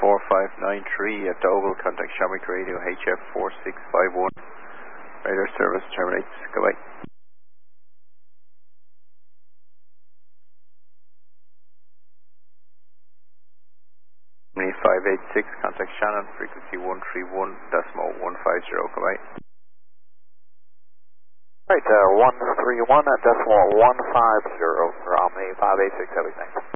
4593 at Doble, contact Shamrock Radio HF 4651. Radar service terminates. Goodbye. 586, contact Shannon, frequency 131.150, goodbye. Right, 131.150 for Omni 586, everything.